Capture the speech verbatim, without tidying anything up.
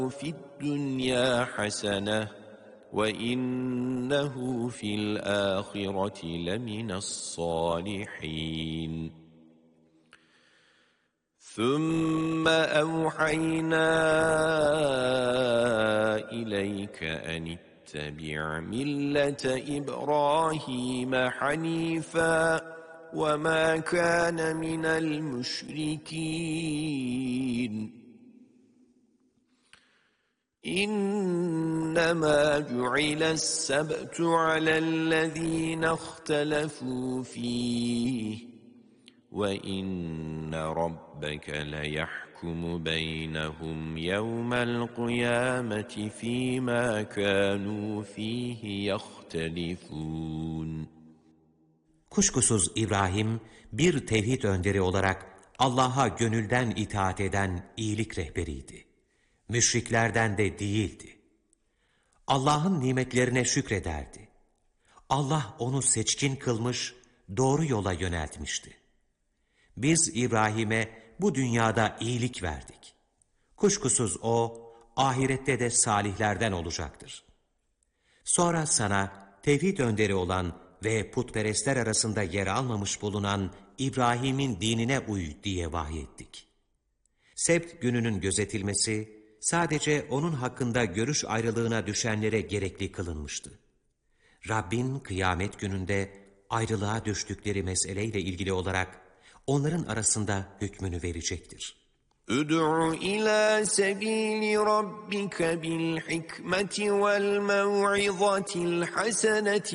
فِي الدُّنْيَا حَسَنَةً وَإِنَّهُ فِي الْآخِرَةِ لَمِنَ الصَّالِحِينَ ثُمَّ أَوْحَيْنَا إِلَيْكَ أَنِ اتَّبِعْ مِلَّةَ إِبْرَاهِيمَ حَنِيفًا وَمَا كَانَ مِنَ الْمُشْرِكِينَ إِنَّمَا جُعِلَ السَّبْتُ عَلَى الَّذِينَ اخْتَلَفُوا فِيهِ وَإِنَّ رَبَّكَ لَيَحْكُمُ بَيْنَهُمْ يَوْمَ الْقِيَامَةِ فِيمَا كَانُوا فِيهِ يَخْتَلِفُونَ. Kuşkusuz İbrahim bir tevhid önderi olarak Allah'a gönülden itaat eden iyilik rehberiydi. Müşriklerden de değildi. Allah'ın nimetlerine şükrederdi. Allah onu seçkin kılmış, doğru yola yöneltmişti. Biz İbrahim'e bu dünyada iyilik verdik. Kuşkusuz o, ahirette de salihlerden olacaktır. Sonra sana tevhid önderi olan ve putperestler arasında yer almamış bulunan İbrahim'in dinine uy diye vahyettik. Sebt gününün gözetilmesi, sadece onun hakkında görüş ayrılığına düşenlere gerekli kılınmıştı. Rabbin kıyamet gününde ayrılığa düştükleri meseleyle ilgili olarak onların arasında hükmünü verecektir. اُدْعُ إِلَى سَبِيلِ رَبِّكَ بِالْحِكْمَةِ وَالْمَوْعِظَةِ الْحَسَنَةِ